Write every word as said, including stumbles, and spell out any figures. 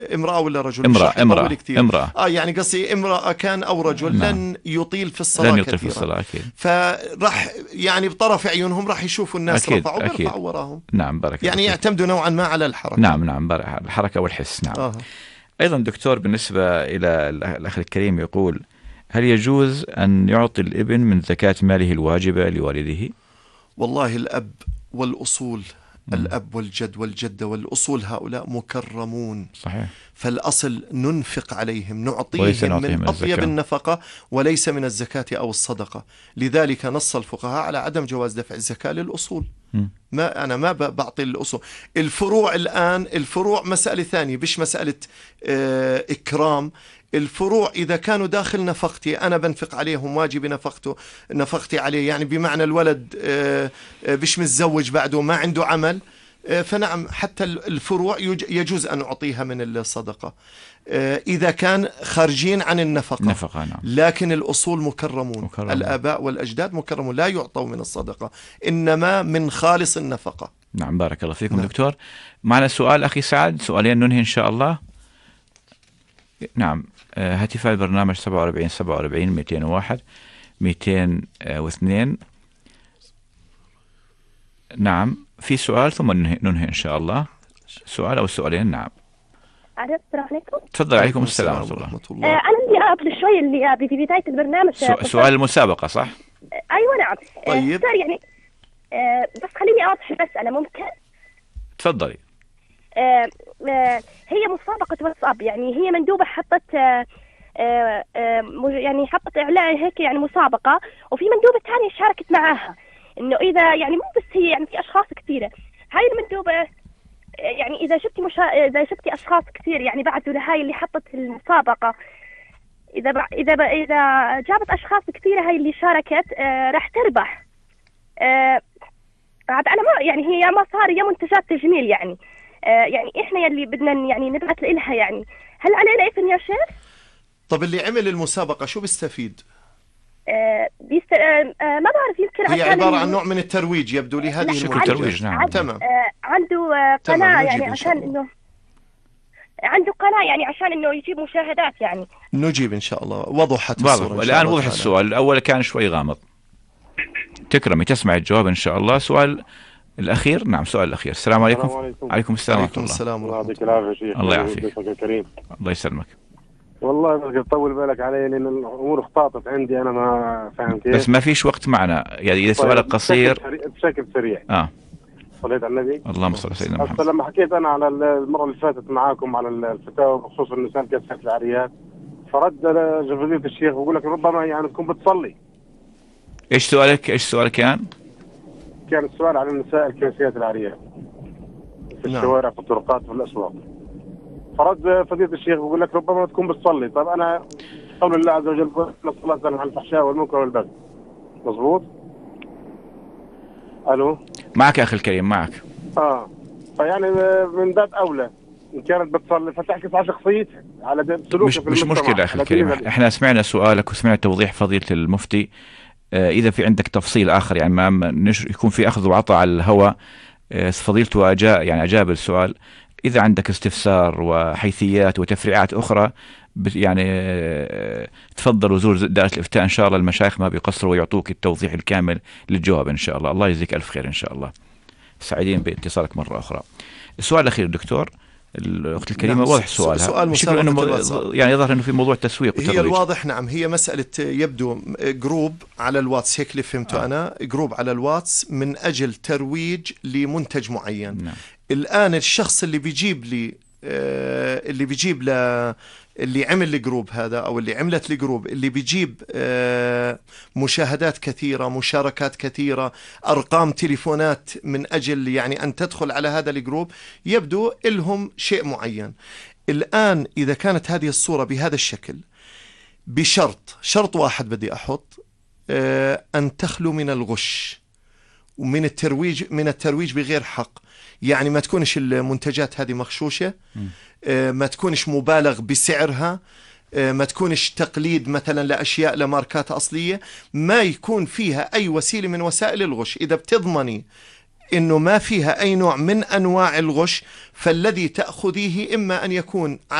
امرأة ولا رجل؟ امرأة امرأة كثير. امرأة اه يعني قصدي امرأة كان او رجل. نعم. لن يطيل في الصلاة لن يطيل كثيرا. في الصلاة أكيد. فراح يعني بطرف عيونهم راح يشوفوا الناس أكيد رفعوا أكيد. بيرفعوا وراهم. نعم بارك يعني الله فيك. يعتمدوا نوعا ما على الحركة. نعم نعم بارك الحركة والحس. نعم. آه. أيضا دكتور بالنسبة إلى الأخ الكريم يقول: هل يجوز أن يعطي الابن من زكاة ماله الواجبة لوالده؟ والله الأب والأصول، م. الأب والجد والجدة والأصول هؤلاء مكرمون. صحيح. فالأصل ننفق عليهم، نعطيهم من أطيب النفقة وليس من الزكاة أو الصدقة. لذلك نص الفقهاء على عدم جواز دفع الزكاة للأصول. م. ما أنا ما بعطي الأصول. الفروع الآن الفروع مسألة ثانية، بش مسألة آه إكرام. الفروع إذا كانوا داخل نفقتي أنا بنفق عليهم واجب نفقته نفقتي عليه، يعني بمعنى الولد آه بش متزوج بعده ما عنده عمل، آه فنعم حتى الفروع يجوز أن أعطيها من الصدقة آه إذا كان خارجين عن النفقة. نفقة. نعم. لكن الأصول مكرمون. مكرمون. الآباء والأجداد مكرمون لا يعطوا من الصدقة، إنما من خالص النفقة. نعم بارك الله فيكم. نعم. دكتور معنا سؤال أخي سعد، سؤالين ننهي إن شاء الله. نعم. هاتف البرنامج سبعة وأربعين سبعة وأربعين مئتين وواحد مئتين واثنين. نعم في سؤال ثم ننهي, ننهي إن شاء الله. سؤال أو سؤالين. نعم. السلام عليكم. تفضل. عليكم السلام ورحمة الله. آه أنا اللي قبل شوي اللي في بداية البرنامج سو سؤال المسابقة صح؟ آه أيوة نعم. طيب. آه يعني آه بس خليني أوضح المسألة ممكن؟ تفضلي. آه آه هي مسابقة واتساب، يعني هي مندوبة حطت آه آه آه يعني حطت إعلان هيك يعني مسابقة، وفي مندوبة ثانية شاركت معاها، إنه إذا يعني مو بس هي يعني في أشخاص كثيرة. هاي المندوبة يعني إذا شفتي مشا... إذا شفتي أشخاص كثير يعني بعثوا لهاي اللي حطت المسابقة، إذا ب... إذا ب... إذا جابت أشخاص كثيرة هاي اللي شاركت آه راح تربح. آه عاد أنا ما يعني هي يا مصاري يا منتجات تجميل يعني. آه يعني إحنا يلي بدنا يعني نبعث لها، يعني هل علينا إثم يا شيخ؟ طب اللي عمل المسابقة شو بيستفيد؟ آه بيست... آه ما بعرف، يمكن هي عبارة عن نوع من الترويج يبدو لي هذه المنتجات. نعم. تمام. آه عنده آه قناة يعني عشان إنه عنده قناة يعني عشان إنه يجيب مشاهدات يعني. نجيب إن شاء الله. وضحت الصورة. الآن وضح السؤال. الأول كان شوي غامض. تكرمي تسمع الجواب إن شاء الله. سؤال الأخير. نعم سؤال الأخير. السلام عليكم. السلام عليكم. عليكم السلام ورحمة الله. السلام الله يعطيك العافية شيخ. الله يعافيك. الكريم. الله يسلمك. والله بدك تطول بالك علي لأن الأمور اختلطت عندي أنا ما فاهم كيف. بس ما فيش وقت معنا يعني إذا سؤالك قصير. بشكل, بشكل سريع. آه. صليت على النبي. اللهم صل على سيدنا محمد. لما حكيت أنا على المرة اللي فاتت معاكم على الفتاوى بخصوص النساء كسرة العاريات، فرد فضيلة الشيخ بقول لك ربما يعني تكون بتصلي. إيش سؤالك؟ إيش سؤالك كان؟ كان السؤال عن النساء الكاسيات العاريات في نعم. الشوارع في الطرقات في الأسواق. فرد فضيلة الشيخ بقول لك ربما تكون بتصلي. طب أنا قول الله عز وجل الصلاة عن الفحشاء والمنكر والبغي. مظبوط؟ ألو. معك أخي الكريم معك. آه فيعني من باب أولى إن كانت بتصلي فتعكس على شخصيتها على سلوكها مش, في مش مشكلة أخي الكريم. إحنا سمعنا سؤالك وسمعنا توضيح فضيلة المفتي. آه إذا في عندك تفصيل آخر يعني ما نش يكون في أخذ وعطاء على الهواء، آه فضيلته أجاب يعني أجاب السؤال. إذا عندك استفسار وحيثيات وتفريعات أخرى يعني آه تفضل وزور دائرة الإفتاء إن شاء الله. المشايخ ما بيقصروا ويعطوك التوضيح الكامل للجواب إن شاء الله. الله يجزيك ألف خير إن شاء الله. سعيدين باتصالك مرة أخرى. السؤال الأخير دكتور. الأخت الكريمة نعم. واضح سؤالها. سؤال مسابقة إنه يعني يظهر إنه في موضوع تسويق هي وترويج. الواضح نعم. هي مسألة يبدو جروب على الواتس هيك اللي فهمته آه. أنا جروب على الواتس من أجل ترويج لمنتج معين. نعم. الآن الشخص اللي بيجيب لي آه اللي بيجيب ل اللي عمل الجروب هذا أو اللي عملت الجروب اللي بيجيب آه مشاهدات كثيرة، مشاركات كثيرة، أرقام تليفونات من أجل يعني أن تدخل على هذا الجروب، يبدو لهم شيء معين. الآن إذا كانت هذه الصورة بهذا الشكل بشرط شرط واحد بدي أحط آه أن تخلو من الغش ومن الترويج من الترويج بغير حق. يعني ما تكونش المنتجات هذه مغشوشة، ما تكونش مبالغ بسعرها، ما تكونش تقليد مثلا لأشياء لماركات أصلية، ما يكون فيها أي وسيلة من وسائل الغش. إذا بتضمني إنه ما فيها أي نوع من أنواع الغش، فالذي تأخذيه إما أن يكون